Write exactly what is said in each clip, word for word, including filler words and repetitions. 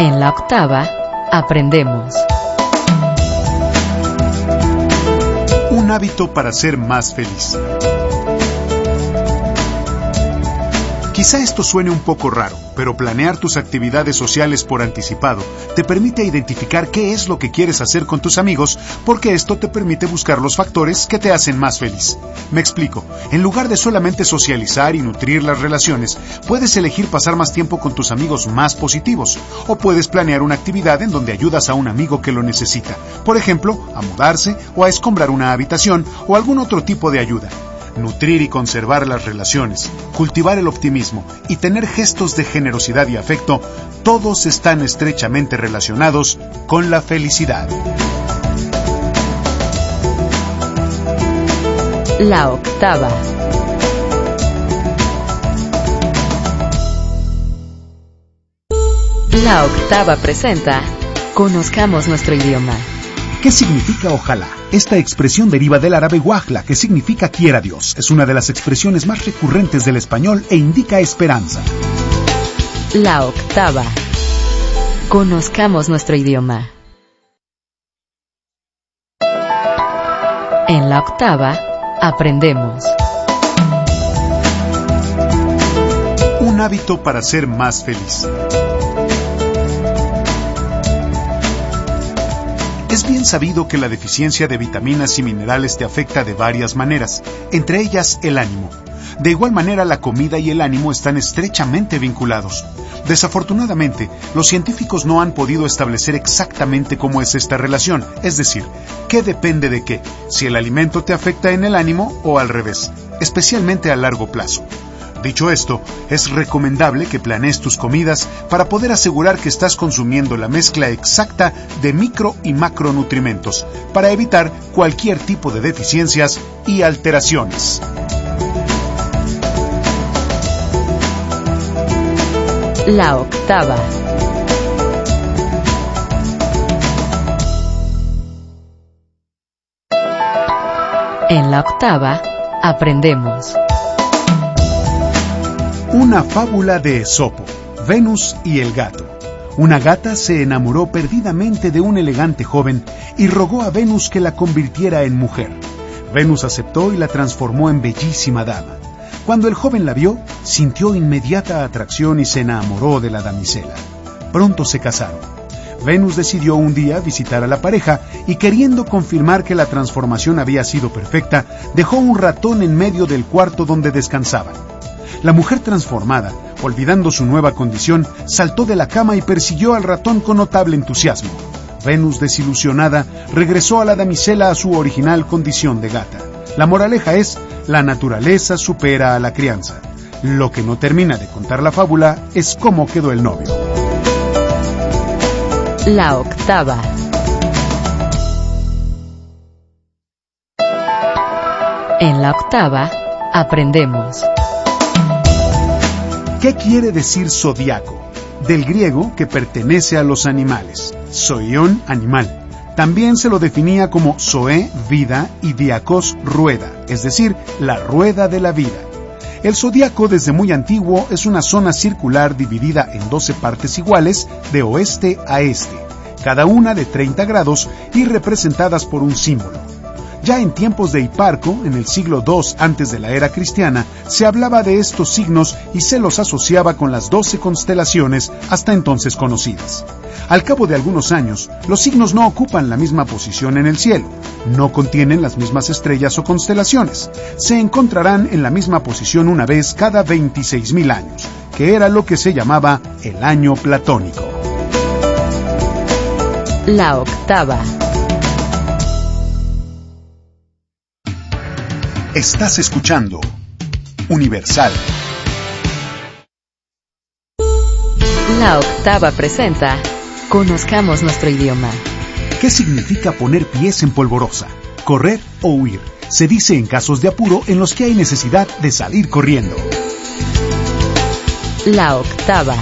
En la octava, aprendemos. Un hábito para ser más feliz. Quizá esto suene un poco raro, pero planear tus actividades sociales por anticipado te permite identificar qué es lo que quieres hacer con tus amigos, porque esto te permite buscar los factores que te hacen más feliz. Me explico. En lugar de solamente socializar y nutrir las relaciones, puedes elegir pasar más tiempo con tus amigos más positivos, o puedes planear una actividad en donde ayudas a un amigo que lo necesita, por ejemplo, a mudarse o a escombrar una habitación o algún otro tipo de ayuda. Nutrir y conservar las relaciones, cultivar el optimismo y tener gestos de generosidad y afecto, todos están estrechamente relacionados con la felicidad. La octava. La octava presenta Conozcamos nuestro idioma. ¿Qué significa ojalá? Esta expresión deriva del árabe wajla, que significa quiera Dios. Es una de las expresiones más recurrentes del español e indica esperanza. La octava. Conozcamos nuestro idioma. En la octava, aprendemos. Un hábito para ser más feliz. Es bien sabido que la deficiencia de vitaminas y minerales te afecta de varias maneras, entre ellas el ánimo. De igual manera, la comida y el ánimo están estrechamente vinculados. Desafortunadamente, los científicos no han podido establecer exactamente cómo es esta relación, es decir, qué depende de qué, si el alimento te afecta en el ánimo o al revés, especialmente a largo plazo. Dicho esto, es recomendable que planees tus comidas para poder asegurar que estás consumiendo la mezcla exacta de micro y macronutrimentos para evitar cualquier tipo de deficiencias y alteraciones. La octava. En la octava, aprendemos. Una fábula de Esopo, Venus y el gato. Una gata se enamoró perdidamente de un elegante joven y rogó a Venus que la convirtiera en mujer. Venus aceptó y la transformó en bellísima dama. Cuando el joven la vio, sintió inmediata atracción y se enamoró de la damisela. Pronto se casaron. Venus decidió un día visitar a la pareja y, queriendo confirmar que la transformación había sido perfecta, dejó un ratón en medio del cuarto donde descansaban. La mujer transformada, olvidando su nueva condición, saltó de la cama y persiguió al ratón con notable entusiasmo. Venus, desilusionada, regresó a la damisela a su original condición de gata. La moraleja es: la naturaleza supera a la crianza. Lo que no termina de contar la fábula es cómo quedó el novio. La octava. En la octava, aprendemos. ¿Qué quiere decir zodiaco? Del griego, que pertenece a los animales. Zoion, animal. También se lo definía como zoe, vida, y diakos, rueda, es decir, la rueda de la vida. El zodiaco, desde muy antiguo, es una zona circular dividida en doce partes iguales, de oeste a este, cada una de treinta grados y representadas por un símbolo. Ya en tiempos de Hiparco, en el siglo dos antes de la era cristiana, se hablaba de estos signos y se los asociaba con las doce constelaciones hasta entonces conocidas. Al cabo de algunos años, los signos no ocupan la misma posición en el cielo, no contienen las mismas estrellas o constelaciones, se encontrarán en la misma posición una vez cada veintiséis mil años, que era lo que se llamaba el año platónico. La octava. Estás escuchando Universal. La octava presenta Conozcamos nuestro idioma. ¿Qué significa poner pies en polvorosa? Correr o huir. Se dice en casos de apuro en los que hay necesidad de salir corriendo. La octava.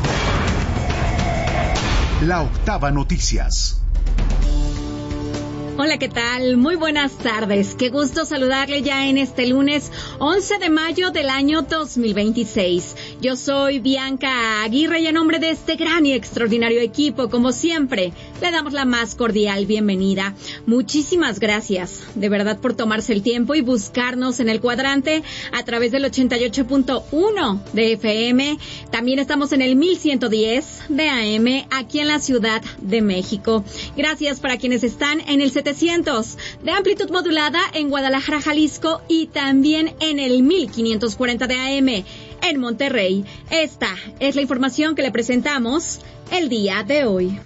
La octava noticias. Hola, ¿qué tal? Muy buenas tardes. Qué gusto saludarle ya en este lunes once de mayo del año dos mil veintiséis. Yo soy Bianca Aguirre y en nombre de este gran y extraordinario equipo, como siempre, le damos la más cordial bienvenida. Muchísimas gracias, de verdad, por tomarse el tiempo y buscarnos en el cuadrante a través del ochenta y ocho punto uno de F M. También estamos en el mil ciento diez de A M aquí en la Ciudad de México. Gracias para quienes están en el setecientos de amplitud modulada en Guadalajara, Jalisco, y también en el mil quinientos cuarenta de A M en Monterrey. Esta es la información que le presentamos el día de hoy.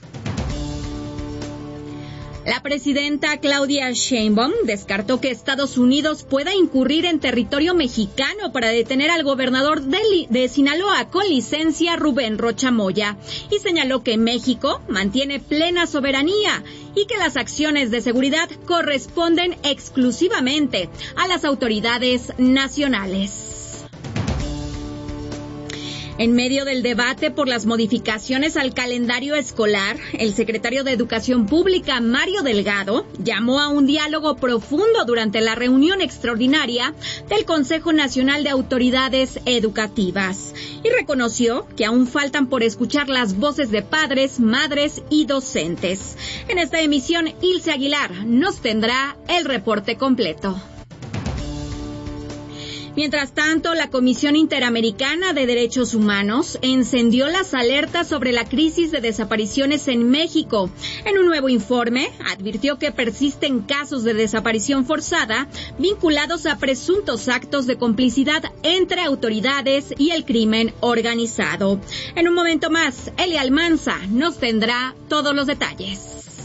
La presidenta Claudia Sheinbaum descartó que Estados Unidos pueda incurrir en territorio mexicano para detener al gobernador de, de Sinaloa con licencia, Rubén Rocha Moya, y señaló que México mantiene plena soberanía y que las acciones de seguridad corresponden exclusivamente a las autoridades nacionales. En medio del debate por las modificaciones al calendario escolar, el secretario de Educación Pública, Mario Delgado, llamó a un diálogo profundo durante la reunión extraordinaria del Consejo Nacional de Autoridades Educativas y reconoció que aún faltan por escuchar las voces de padres, madres y docentes. En esta emisión, Ilse Aguilar nos tendrá el reporte completo. Mientras tanto, la Comisión Interamericana de Derechos Humanos encendió las alertas sobre la crisis de desapariciones en México. En un nuevo informe, advirtió que persisten casos de desaparición forzada vinculados a presuntos actos de complicidad entre autoridades y el crimen organizado. En un momento más, Eli Almanza nos tendrá todos los detalles.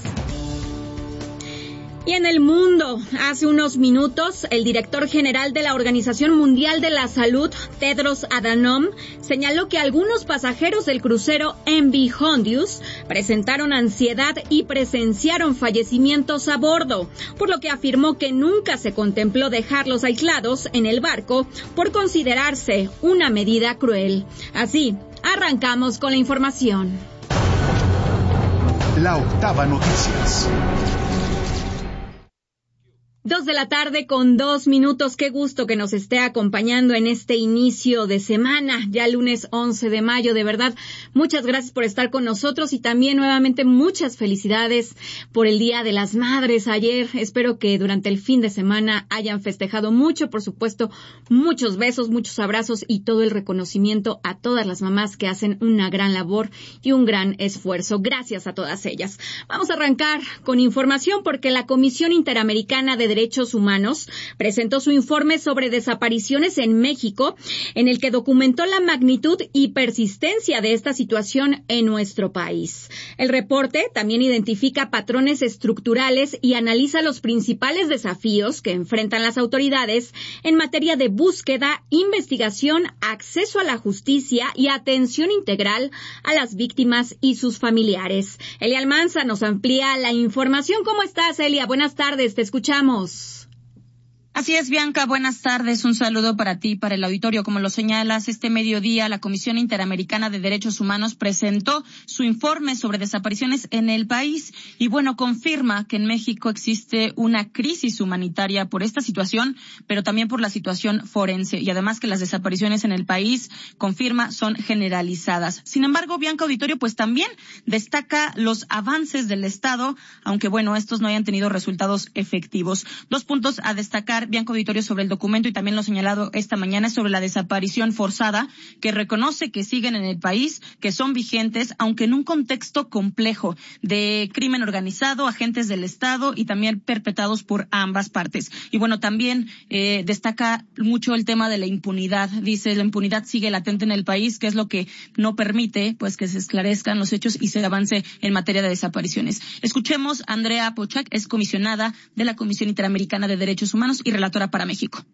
Y en el mundo, hace unos minutos, el director general de la Organización Mundial de la Salud, Tedros Adhanom, señaló que algunos pasajeros del crucero M V Hondius presentaron ansiedad y presenciaron fallecimientos a bordo, por lo que afirmó que nunca se contempló dejarlos aislados en el barco por considerarse una medida cruel. Así, arrancamos con la información. La Octava Noticias. Dos de la tarde con dos minutos. Qué gusto que nos esté acompañando en este inicio de semana, ya lunes once de mayo. De verdad, muchas gracias por estar con nosotros y también nuevamente muchas felicidades por el Día de las Madres ayer. Espero que durante el fin de semana hayan festejado mucho, por supuesto, muchos besos, muchos abrazos y todo el reconocimiento a todas las mamás que hacen una gran labor y un gran esfuerzo. Gracias a todas ellas. Vamos a arrancar con información porque la Comisión Interamericana de Derechos Humanos presentó su informe sobre desapariciones en México, en el que documentó la magnitud y persistencia de esta situación en nuestro país. El reporte también identifica patrones estructurales y analiza los principales desafíos que enfrentan las autoridades en materia de búsqueda, investigación, acceso a la justicia y atención integral a las víctimas y sus familiares. Elia Almanza nos amplía la información. ¿Cómo estás, Elia? Buenas tardes, te escuchamos. Así es, Bianca, buenas tardes. Un saludo para ti y para el auditorio. Como lo señalas, este mediodía la Comisión Interamericana de Derechos Humanos presentó su informe sobre desapariciones en el país y, bueno, confirma que en México existe una crisis humanitaria por esta situación, pero también por la situación forense y además que las desapariciones en el país, confirma, son generalizadas. Sin embargo, Bianca, auditorio, pues también destaca los avances del Estado, aunque, bueno, estos no hayan tenido resultados efectivos. Dos puntos a destacar, Bianca, auditorio, sobre el documento y también lo señalado esta mañana sobre la desaparición forzada, que reconoce que siguen en el país, que son vigentes, aunque en un contexto complejo de crimen organizado, agentes del Estado y también perpetrados por ambas partes. Y bueno, también eh, destaca mucho el tema de la impunidad. Dice, la impunidad sigue latente en el país, que es lo que no permite pues que se esclarezcan los hechos y se avance en materia de desapariciones. Escuchemos a Andrea Pochak, es comisionada de la Comisión Interamericana de Derechos Humanos y relatora para México.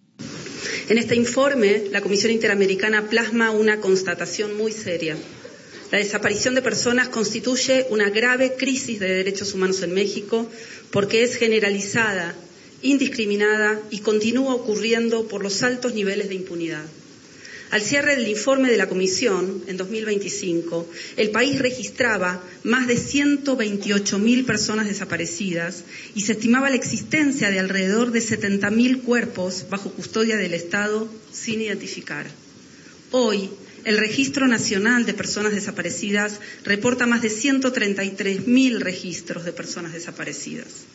En este informe, la Comisión Interamericana plasma una constatación muy seria. La desaparición de personas constituye una grave crisis de derechos humanos en México porque es generalizada, indiscriminada y continúa ocurriendo por los altos niveles de impunidad. Al cierre del informe de la Comisión, en dos mil veinticinco, el país registraba más de ciento veintiocho mil personas desaparecidas y se estimaba la existencia de alrededor de setenta mil cuerpos bajo custodia del Estado sin identificar. Hoy, el Registro Nacional de Personas Desaparecidas reporta más de ciento treinta y tres mil registros de personas desaparecidas.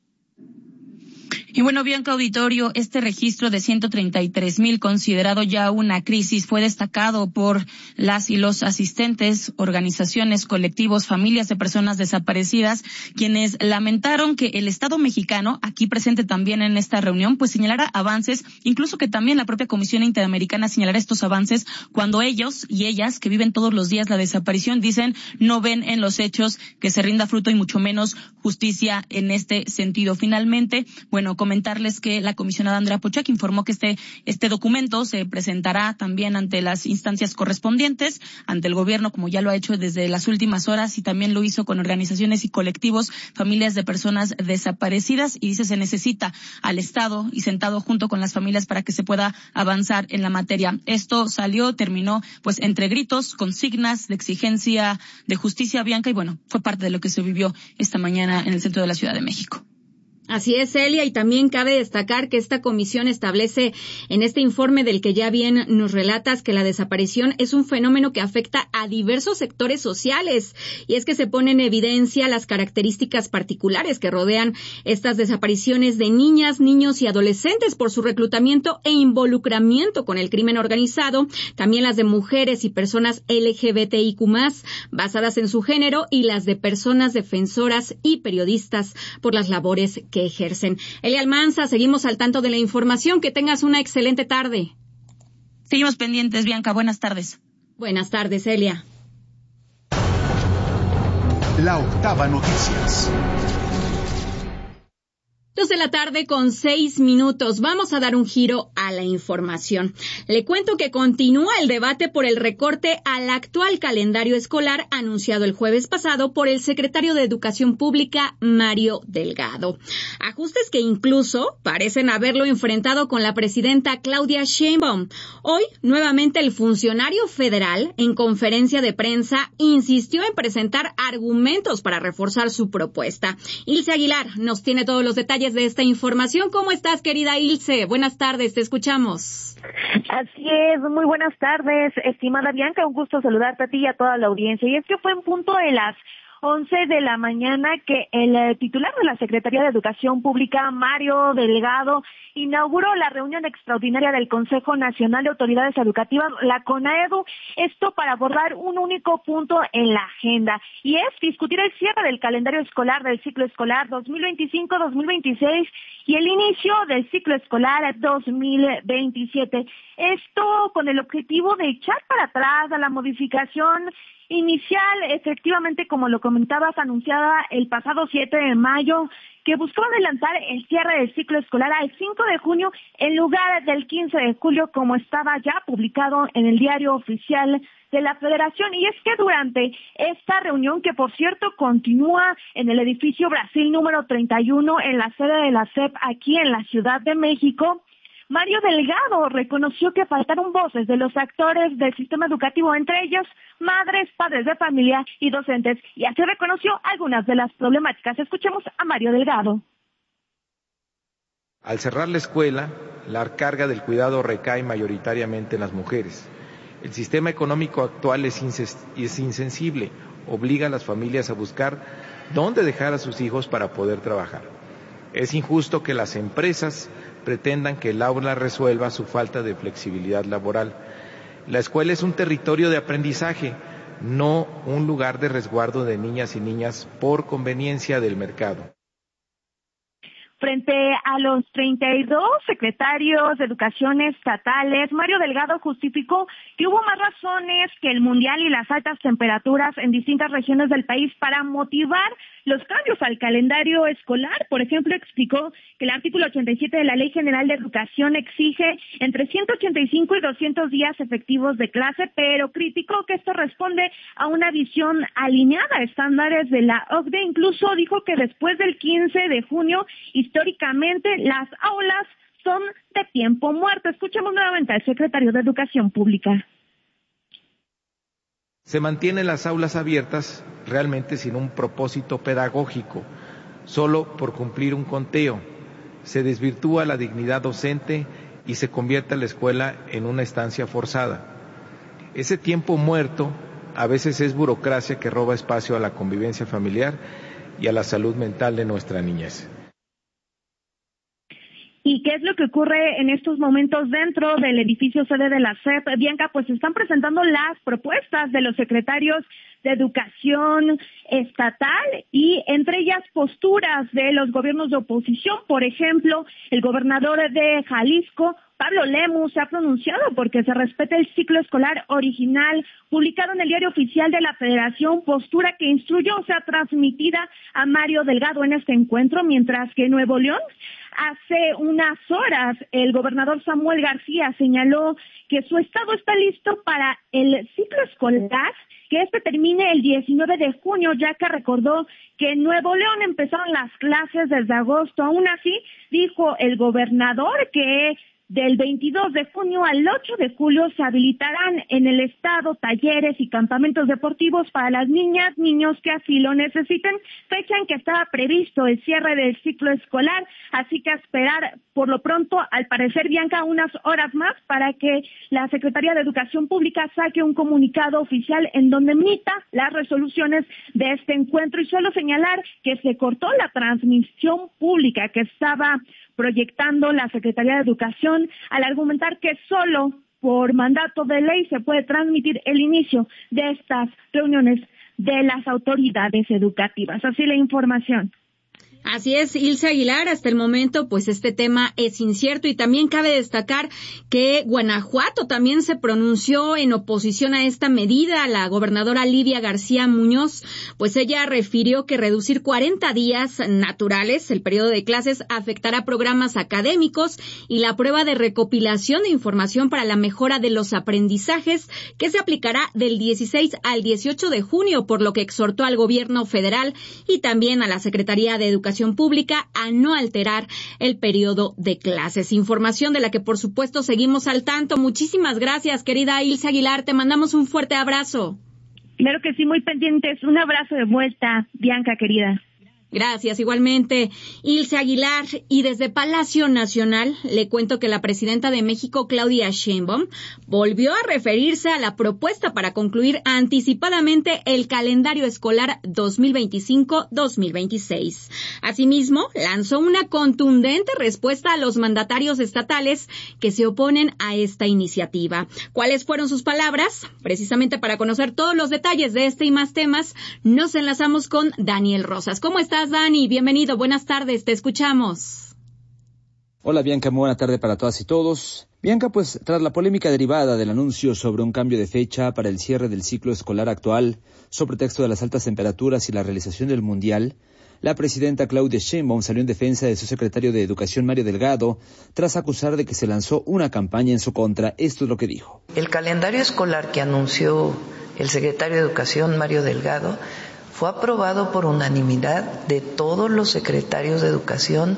Y bueno, Bianca Auditorio, este registro de ciento treinta y tres mil, considerado ya una crisis, fue destacado por las y los asistentes, organizaciones, colectivos, familias de personas desaparecidas, quienes lamentaron que el Estado mexicano, aquí presente también en esta reunión, pues señalara avances, incluso que también la propia Comisión Interamericana señalara estos avances, cuando ellos y ellas, que viven todos los días la desaparición, dicen no ven en los hechos que se rinda fruto y mucho menos justicia en este sentido. Finalmente, bueno, comentarles que la comisionada Andrea Pochak informó que este este documento se presentará también ante las instancias correspondientes, ante el gobierno, como ya lo ha hecho desde las últimas horas, y también lo hizo con organizaciones y colectivos, familias de personas desaparecidas, y dice se necesita al Estado y sentado junto con las familias para que se pueda avanzar en la materia. Esto salió, terminó pues entre gritos, consignas de exigencia de justicia, Bianca, y bueno, fue parte de lo que se vivió esta mañana en el centro de la Ciudad de México. Así es, Celia, y también cabe destacar que esta comisión establece en este informe del que ya bien nos relatas que la desaparición es un fenómeno que afecta a diversos sectores sociales, y es que se pone en evidencia las características particulares que rodean estas desapariciones de niñas, niños y adolescentes por su reclutamiento e involucramiento con el crimen organizado, también las de mujeres y personas L G B T I Q más, basadas en su género, y las de personas defensoras y periodistas por las labores que que ejercen. Elia Almanza, seguimos al tanto de la información. Que tengas una excelente tarde. Seguimos pendientes, Bianca. Buenas tardes. Buenas tardes, Elia. La Octava Noticias. Dos de la tarde con seis minutos. Vamos a dar un giro a la información. Le cuento que continúa el debate por el recorte al actual calendario escolar anunciado el jueves pasado por el secretario de Educación Pública, Mario Delgado. Ajustes que incluso parecen haberlo enfrentado con la presidenta Claudia Sheinbaum. Hoy, nuevamente, el funcionario federal, en conferencia de prensa, insistió en presentar argumentos para reforzar su propuesta. Ilse Aguilar nos tiene todos los detalles de esta información. ¿Cómo estás, querida Ilse? Buenas tardes, te escuchamos. Así es, muy buenas tardes, estimada Bianca, un gusto saludarte a ti y a toda la audiencia. Y es que fue en punto de las once de la mañana que el eh, titular de la Secretaría de Educación Pública, Mario Delgado, inauguró la reunión extraordinaria del Consejo Nacional de Autoridades Educativas, la CONAEDU, esto para abordar un único punto en la agenda, y es discutir el cierre del calendario escolar del ciclo escolar dos mil veinticinco dos mil veintiséis y el inicio del ciclo escolar dos mil veintisiete. Esto con el objetivo de echar para atrás a la modificación inicial, efectivamente, como lo comentabas, anunciada el pasado siete de mayo, que buscó adelantar el cierre del ciclo escolar al cinco de junio en lugar del quince de julio, como estaba ya publicado en el Diario Oficial de la Federación. Y es que durante esta reunión, que por cierto continúa en el edificio Brasil número treinta y uno, en la sede de la S E P aquí en la Ciudad de México, Mario Delgado reconoció que faltaron voces de los actores del sistema educativo, entre ellos madres, padres de familia y docentes, y así reconoció algunas de las problemáticas. Escuchemos a Mario Delgado. Al cerrar la escuela, la carga del cuidado recae mayoritariamente en las mujeres. El sistema económico actual es, es insensible, obliga a las familias a buscar dónde dejar a sus hijos para poder trabajar. Es injusto que las empresas pretendan que el aula resuelva su falta de flexibilidad laboral. La escuela es un territorio de aprendizaje, no un lugar de resguardo de niñas y niñas por conveniencia del mercado. Frente a los treinta y dos secretarios de educación estatales, Mario Delgado justificó que hubo más razones que el mundial y las altas temperaturas en distintas regiones del país para motivar los cambios al calendario escolar. Por ejemplo, explicó que el artículo ochenta y siete de la Ley General de Educación exige entre ciento ochenta y cinco y doscientos días efectivos de clase, pero criticó que esto responde a una visión alineada a estándares de la O C D E. Incluso dijo que después del quince de junio, históricamente, las aulas son de tiempo muerto. Escuchemos nuevamente al secretario de Educación Pública. Se mantienen las aulas abiertas realmente sin un propósito pedagógico, solo por cumplir un conteo. Se desvirtúa la dignidad docente y se convierte la escuela en una estancia forzada. Ese tiempo muerto a veces es burocracia que roba espacio a la convivencia familiar y a la salud mental de nuestra niñez. ¿Y qué es lo que ocurre en estos momentos dentro del edificio sede de la S E P? Bianca, pues están presentando las propuestas de los secretarios de Educación estatal y entre ellas posturas de los gobiernos de oposición. Por ejemplo, el gobernador de Jalisco, Pablo Lemus, se ha pronunciado porque se respete el ciclo escolar original publicado en el Diario Oficial de la Federación, postura que instruyó sea transmitida a Mario Delgado en este encuentro, mientras que en Nuevo León, hace unas horas, el gobernador Samuel García señaló que su estado está listo para el ciclo escolar, que este termine el diecinueve de junio, ya que recordó que en Nuevo León empezaron las clases desde agosto. Aún así, dijo el gobernador que del veintidós de junio al ocho de julio se habilitarán en el estado talleres y campamentos deportivos para las niñas, niños que así lo necesiten, fecha en que estaba previsto el cierre del ciclo escolar, así que a esperar por lo pronto, al parecer, Bianca, unas horas más para que la Secretaría de Educación Pública saque un comunicado oficial en donde emita las resoluciones de este encuentro, y solo señalar que se cortó la transmisión pública que estaba proyectando la Secretaría de Educación al argumentar que solo por mandato de ley se puede transmitir el inicio de estas reuniones de las autoridades educativas. Así la información. Así es, Ilse Aguilar, hasta el momento pues este tema es incierto, y también cabe destacar que Guanajuato también se pronunció en oposición a esta medida. La gobernadora Lidia García Muñoz, pues ella refirió que reducir cuarenta días naturales el periodo de clases afectará programas académicos y la prueba de recopilación de información para la mejora de los aprendizajes, que se aplicará del dieciséis al dieciocho de junio, por lo que exhortó al gobierno federal y también a la Secretaría de Educación Pública a no alterar el periodo de clases. Información de la que, por supuesto, seguimos al tanto. Muchísimas gracias, querida Ilse Aguilar. Te mandamos un fuerte abrazo. Claro que sí, muy pendientes. Un abrazo de vuelta, Bianca, querida. Gracias, igualmente, Ilse Aguilar. Y desde Palacio Nacional le cuento que la presidenta de México, Claudia Sheinbaum, volvió a referirse a la propuesta para concluir anticipadamente el calendario escolar dos mil veinticinco dos mil veintiséis. Asimismo, lanzó una contundente respuesta a los mandatarios estatales que se oponen a esta iniciativa. ¿Cuáles fueron sus palabras? Precisamente para conocer todos los detalles de este y más temas, nos enlazamos con Daniel Rosas. ¿Cómo estás, Dani? Bienvenido, buenas tardes, te escuchamos. Hola, Bianca, muy buena tarde para todas y todos. Bianca, pues tras la polémica derivada del anuncio sobre un cambio de fecha para el cierre del ciclo escolar actual, sobre texto de las altas temperaturas y la realización del Mundial, la presidenta Claudia Sheinbaum salió en defensa de su secretario de Educación, Mario Delgado, tras acusar de que se lanzó una campaña en su contra. Esto es lo que dijo. El calendario escolar que anunció el secretario de Educación, Mario Delgado, fue aprobado por unanimidad de todos los secretarios de Educación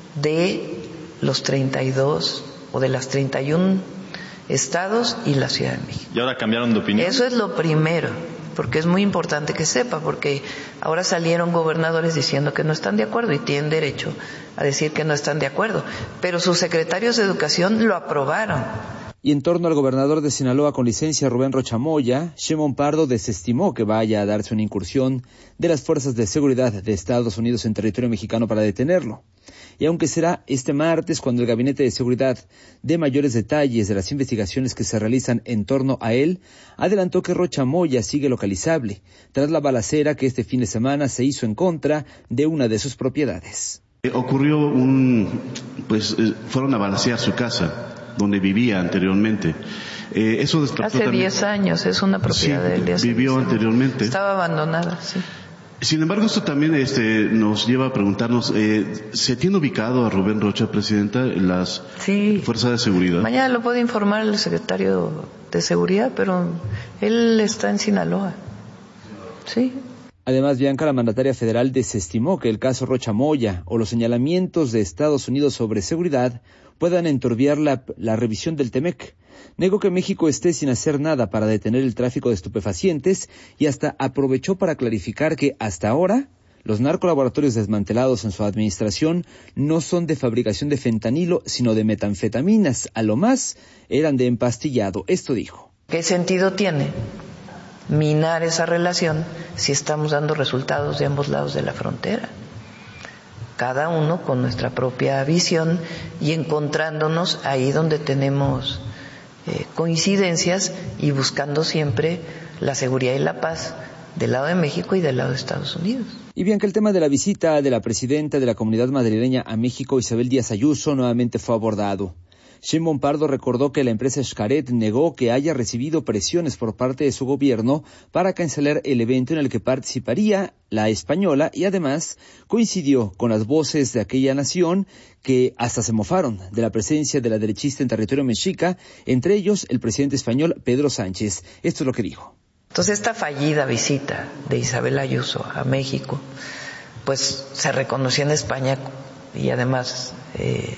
de los treinta y dos o de las treinta y uno estados y la Ciudad de México. ¿Y ahora cambiaron de opinión? Eso es lo primero, porque es muy importante que sepa, porque ahora salieron gobernadores diciendo que no están de acuerdo y tienen derecho a decir que no están de acuerdo, pero sus secretarios de Educación lo aprobaron. Y en torno al gobernador de Sinaloa con licencia, Rubén Rocha Moya, Sheinbaum Pardo desestimó que vaya a darse una incursión de las fuerzas de seguridad de Estados Unidos en territorio mexicano para detenerlo. Y aunque será este martes cuando el Gabinete de Seguridad dé mayores detalles de las investigaciones que se realizan en torno a él, adelantó que Rocha Moya sigue localizable, tras la balacera que este fin de semana se hizo en contra de una de sus propiedades. Ocurrió un, pues, fueron a balacear su casa, donde vivía anteriormente. Eh, eso Hace diez años, es una propiedad sí, de él. De vivió anteriormente. Estaba abandonada, sí. Sin embargo, esto también este, nos lleva a preguntarnos, eh, ¿se tiene ubicado a Rubén Rocha, presidenta, en las sí. fuerzas de seguridad? Mañana lo puede informar el secretario de Seguridad, pero él está en Sinaloa. Sí. Además, Bianca, la mandataria federal desestimó que el caso Rocha Moya o los señalamientos de Estados Unidos sobre seguridad puedan enturbiar la, la revisión del Temec. Negó que México esté sin hacer nada para detener el tráfico de estupefacientes y hasta aprovechó para clarificar que hasta ahora los narcolaboratorios desmantelados en su administración no son de fabricación de fentanilo, sino de metanfetaminas. A lo más eran de empastillado. Esto dijo. ¿Qué sentido tiene minar esa relación si estamos dando resultados de ambos lados de la frontera? Cada uno con nuestra propia visión y encontrándonos ahí donde tenemos eh, coincidencias y buscando siempre la seguridad y la paz del lado de México y del lado de Estados Unidos. Y bien, que el tema de la visita de la presidenta de la Comunidad Madrileña a México, Isabel Díaz Ayuso, nuevamente fue abordado. Sheinbaum Pardo recordó que la empresa Xcaret negó que haya recibido presiones por parte de su gobierno para cancelar el evento en el que participaría la española y además coincidió con las voces de aquella nación que hasta se mofaron de la presencia de la derechista en territorio mexica, entre ellos el presidente español Pedro Sánchez. Esto es lo que dijo. Entonces esta fallida visita de Isabel Ayuso a México, pues se reconoció en España y además eh,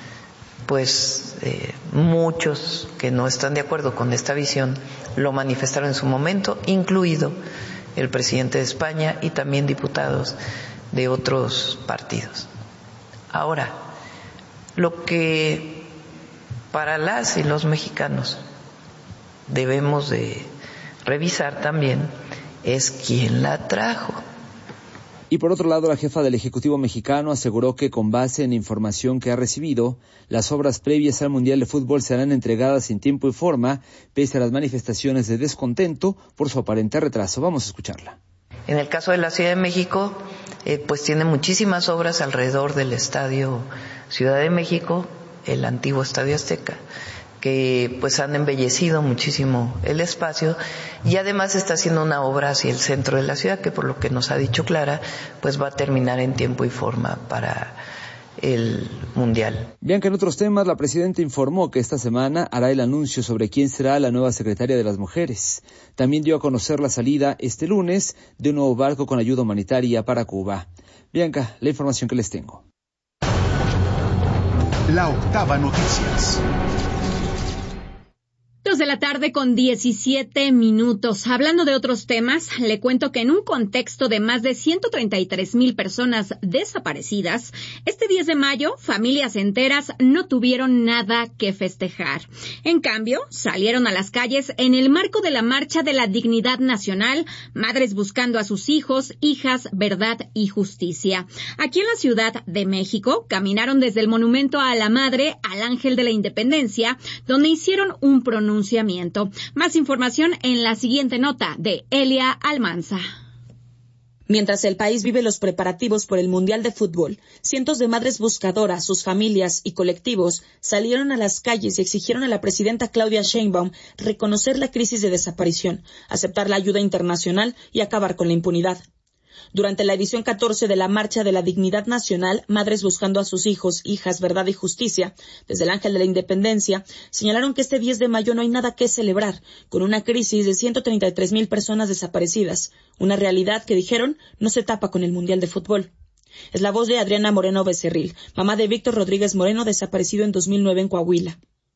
pues eh, muchos que no están de acuerdo con esta visión lo manifestaron en su momento, incluido el presidente de España y también diputados de otros partidos. Ahora, lo que para las y los mexicanos debemos de revisar también es quién la trajo. Y por otro lado, la jefa del Ejecutivo mexicano aseguró que con base en información que ha recibido, las obras previas al Mundial de Fútbol serán entregadas en tiempo y forma, pese a las manifestaciones de descontento por su aparente retraso. Vamos a escucharla. En el caso de la Ciudad de México, eh, pues tiene muchísimas obras alrededor del Estadio Ciudad de México, el antiguo Estadio Azteca, que pues han embellecido muchísimo el espacio y además está haciendo una obra hacia el centro de la ciudad que por lo que nos ha dicho Clara, pues va a terminar en tiempo y forma para el Mundial. Bien, que en otros temas, la presidenta informó que esta semana hará el anuncio sobre quién será la nueva secretaria de las mujeres. También dio a conocer la salida este lunes de un nuevo barco con ayuda humanitaria para Cuba. Bianca, la información que les tengo. La Octava Noticias. Dos de la tarde con diecisiete minutos. Hablando de otros temas, le cuento que en un contexto de más de ciento treinta y tres mil personas desaparecidas, este diez de mayo, familias enteras no tuvieron nada que festejar. En cambio, salieron a las calles en el marco de la Marcha de la Dignidad Nacional, madres buscando a sus hijos, hijas, verdad y justicia. Aquí en la Ciudad de México, caminaron desde el Monumento a la Madre al Ángel de la Independencia, donde hicieron un pronunciamiento. Más información en la siguiente nota de Elia Almanza. Mientras el país vive los preparativos por el Mundial de Fútbol, cientos de madres buscadoras, sus familias y colectivos salieron a las calles y exigieron a la presidenta Claudia Sheinbaum reconocer la crisis de desaparición, aceptar la ayuda internacional y acabar con la impunidad. Durante la edición catorce de la Marcha de la Dignidad Nacional, Madres Buscando a sus Hijos, Hijas, Verdad y Justicia, desde el Ángel de la Independencia, señalaron que este diez de mayo no hay nada que celebrar, con una crisis de ciento treinta y tres mil personas desaparecidas, una realidad que, dijeron, no se tapa con el Mundial de Fútbol. Es la voz de Adriana Moreno Becerril, mamá de Víctor Rodríguez Moreno, desaparecido en dos mil nueve en Coahuila.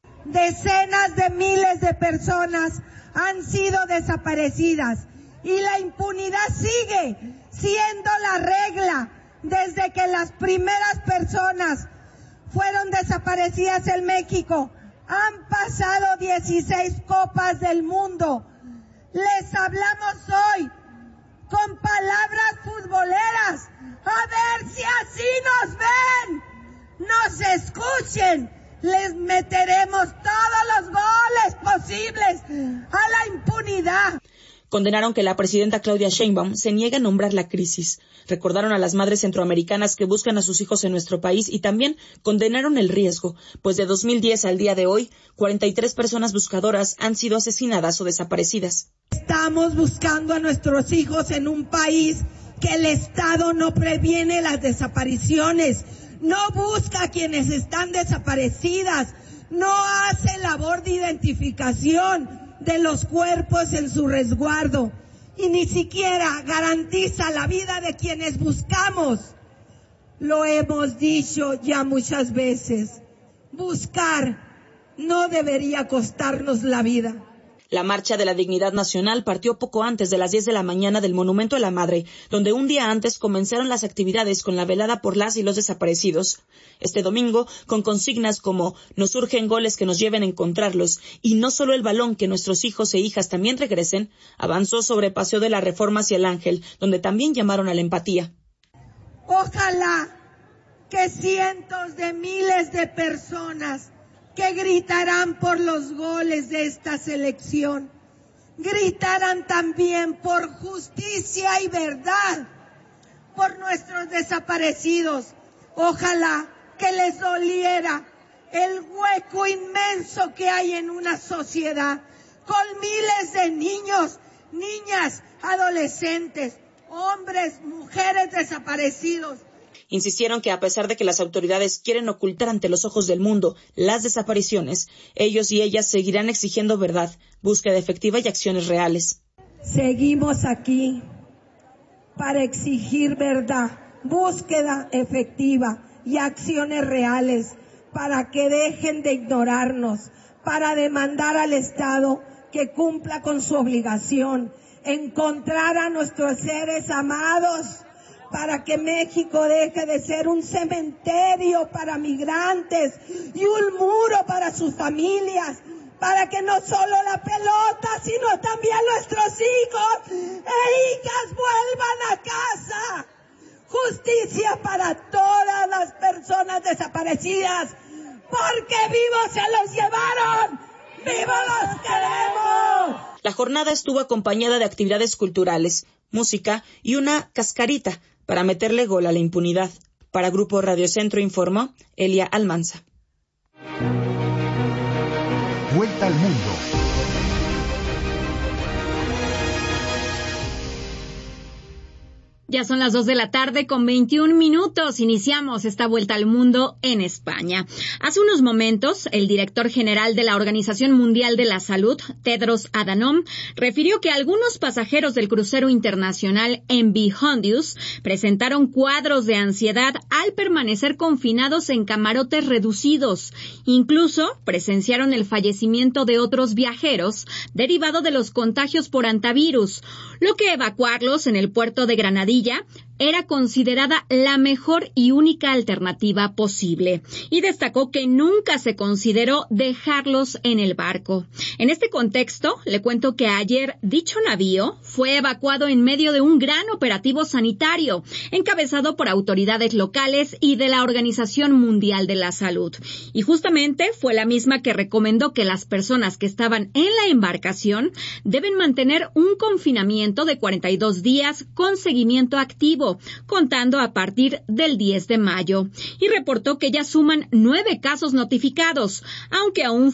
Decenas de miles de personas han sido desaparecidas y la impunidad sigue siendo la regla desde que las primeras personas fueron desaparecidas en México. Han pasado dieciséis copas del mundo. Les hablamos hoy con palabras futboleras. A ver si así nos ven, nos escuchen. Les meteremos todos los goles posibles a la impunidad. Condenaron que la presidenta Claudia Sheinbaum se niega a nombrar la crisis. Recordaron a las madres centroamericanas que buscan a sus hijos en nuestro país y también condenaron el riesgo, pues de dos mil diez al día de hoy, cuarenta y tres personas buscadoras han sido asesinadas o desaparecidas. Estamos buscando a nuestros hijos en un país que el Estado no previene las desapariciones, no busca a quienes están desaparecidas, no hace labor de identificación de los cuerpos en su resguardo y ni siquiera garantiza la vida de quienes buscamos. Lo hemos dicho ya muchas veces, Buscar no debería costarnos la vida. La Marcha de la Dignidad Nacional partió poco antes de las diez de la mañana del Monumento a la Madre, donde un día antes comenzaron las actividades con la velada por las y los desaparecidos. Este domingo, con consignas como "Nos urgen goles que nos lleven a encontrarlos" y "No solo el balón, que nuestros hijos e hijas también regresen", avanzó sobre Paseo de la Reforma hacia el Ángel, donde también llamaron a la empatía. Ojalá que cientos de miles de personas que gritarán por los goles de esta selección, gritarán también por justicia y verdad, por nuestros desaparecidos. Ojalá que les doliera el hueco inmenso que hay en una sociedad, con miles de niños, niñas, adolescentes, hombres, mujeres desaparecidos. Insistieron que a pesar de que las autoridades quieren ocultar ante los ojos del mundo las desapariciones, ellos y ellas seguirán exigiendo verdad, búsqueda efectiva y acciones reales. Seguimos aquí para exigir verdad, búsqueda efectiva y acciones reales, para que dejen de ignorarnos, para demandar al Estado que cumpla con su obligación, encontrar a nuestros seres amados, para que México deje de ser un cementerio para migrantes y un muro para sus familias, para que no solo la pelota, sino también nuestros hijos e hijas vuelvan a casa. Justicia para todas las personas desaparecidas, porque vivos se los llevaron, ¡vivos los queremos! La jornada estuvo acompañada de actividades culturales, música y una cascarita para meterle gol a la impunidad. Para Grupo Radio Centro informó Elia Almanza. Vuelta al mundo. Ya son las dos de la tarde con veintiún minutos. Iniciamos esta vuelta al mundo en España. Hace unos momentos, el director general de la Organización Mundial de la Salud, Tedros Adhanom, refirió que algunos pasajeros del crucero internacional M V Hondius presentaron cuadros de ansiedad al permanecer confinados en camarotes reducidos. Incluso presenciaron el fallecimiento de otros viajeros derivado de los contagios por antivirus, lo que evacuarlos en el puerto de Granadilla era considerada la mejor y única alternativa posible, y destacó que nunca se consideró dejarlos en el barco. En este contexto, le cuento que ayer dicho navío fue evacuado en medio de un gran operativo sanitario, encabezado por autoridades locales y de la Organización Mundial de la Salud. Y justamente fue la misma que recomendó que las personas que estaban en la embarcación deben mantener un confinamiento de cuarenta y dos días con seguimiento activo, contando a partir del diez de mayo, y reportó que ya suman nueve casos notificados, aunque aún